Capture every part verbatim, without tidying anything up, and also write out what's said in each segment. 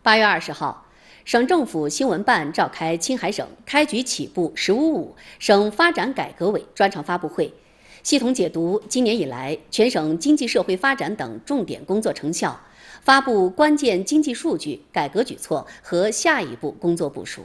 八月二十号，省政府新闻办召开青海省开局起步“十五五”省发展改革委专场发布会，系统解读今年以来全省经济社会发展等重点工作成效，发布关键经济数据、改革举措和下一步工作部署。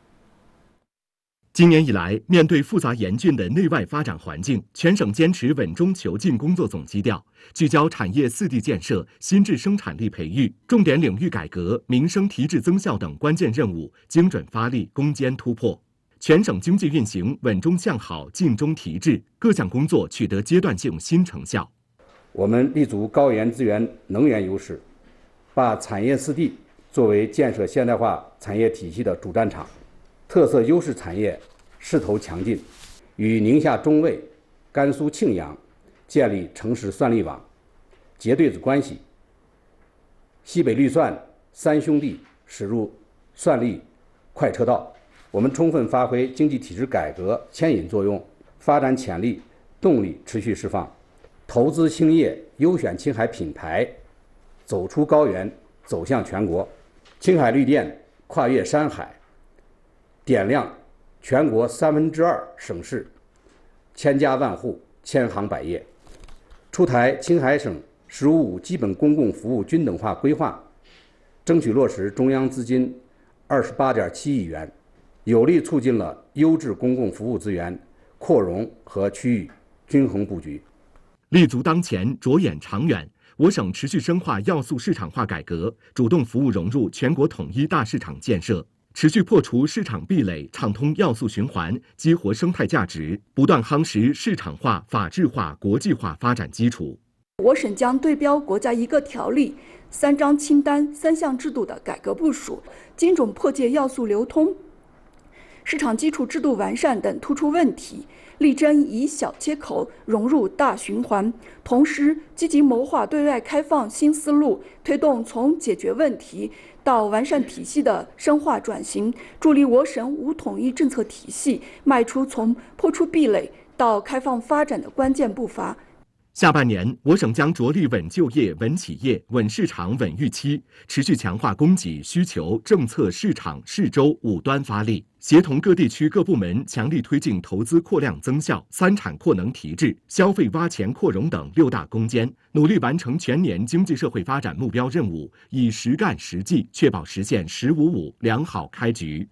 今年以来，面对复杂严峻的内外发展环境，全省坚持稳中求进工作总基调，聚焦产业四地建设、新质生产力培育、重点领域改革、民生提质增效等关键任务，精准发力，攻坚突破。全省经济运行稳中向好、进中提质，各项工作取得阶段性新成效。 我们立足高原资源、能源优势，把产业四地作为建设现代化产业体系的主战场。特色优势产业势头强劲，与宁夏中卫、甘肃庆阳建立城市算力网、结对子关系。西北绿算三兄弟驶入算力快车道，我们充分发挥经济体制改革牵引作用，发展潜力动力持续释放，投资兴业，优选青海品牌，走出高原，走向全国。青海绿电跨越山海，点亮全国三分之二省市，千家万户，千行百业。出台青海省“十五五”基本公共服务均等化规划，争取落实中央资金二十八点七亿元，有力促进了优质公共服务资源扩容和区域均衡布局。 立足当前，着眼长远，我省持续深化要素市场化改革，主动服务融入全国统一大市场建设。持续破除市场壁垒，畅通要素循环，激活生态价值，不断夯实市场化、法治化、国际化发展基础。 我省将对标国家一个条例、三张清单、三项制度的改革部署，精准破解要素流通、市场基础制度完善等突出问题，力争以小切口融入大循环，同时积极谋划对外开放新思路，推动从解决问题到完善体系的深化转型，助力我省五统一政策体系迈出从破除壁垒到开放发展的关键步伐。 下半年，我省将着力稳就业、稳企业、稳市场、稳预期，持续强化供给、需求、政策、市场、市周五端发力，协同各地区各部门强力推进投资扩量增效、三产扩能提质、消费挖潜扩容等六大攻坚，努力完成全年经济社会发展目标任务，以实干实际确保实现“十五五”良好开局。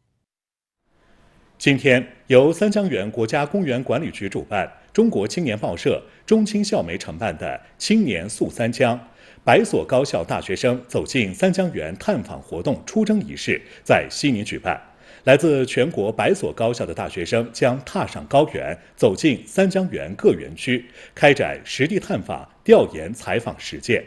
今天，由三江源国家公园管理局主办，中国青年报社、中青校媒承办的“青年溯三江”百所高校大学生走进三江源探访活动出征仪式在西宁举办。来自全国百所高校的大学生将踏上高原，走进三江源各园区，开展实地探访、调研采访实践。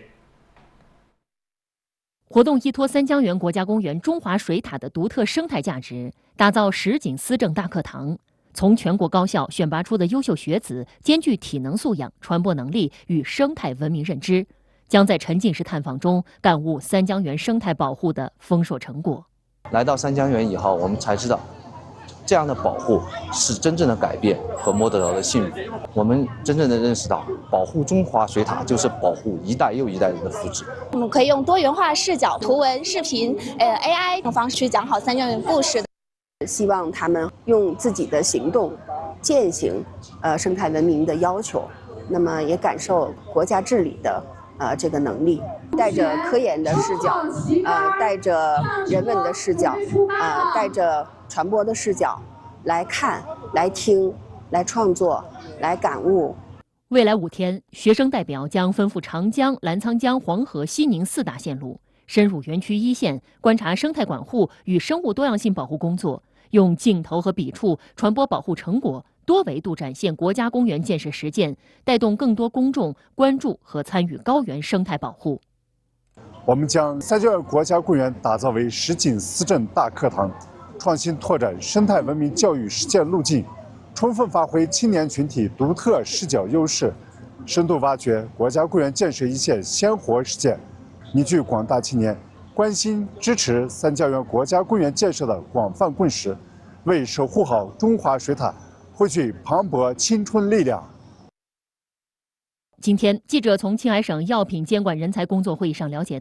活动依托三江源国家公园中华水塔的独特生态价值，打造实景思政大课堂。从全国高校选拔出的优秀学子，兼具体能素养、传播能力与生态文明认知，将在沉浸式探访中感悟三江源生态保护的丰硕成果。 来到三江源以后，我们才知道，这样的保护是真正的改变和摸得着的幸福。我们真正的认识到，保护中华水塔就是保护一代又一代人的福祉。 我们可以用多元化视角、图文、视频、呃 A I 等方式去讲好三江源故事。 希望他们用自己的行动践行呃生态文明的要求，那么也感受国家治理的呃这个能力，带着科研的视角，呃带着人文的视角，呃带着传播的视角来看、来听、来创作、来感悟。 未来五天，学生代表将奔赴长江、澜沧江、黄河、西宁四大线路，深入园区一线，观察生态管护与生物多样性保护工作。用镜头和笔触传播保护成果，多维度展现国家公园建设实践，带动更多公众关注和参与高原生态保护。 我们将三江源国家公园打造为实景思政大课堂，创新拓展生态文明教育实践路径，充分发挥青年群体独特视角优势，深度挖掘国家公园建设一线鲜活实践，凝聚广大青年关心支持三江源国家公园建设的广泛共识，为守护好中华水塔汇聚磅礴青春力量。 今天，记者从青海省药品监管人才工作会议上了解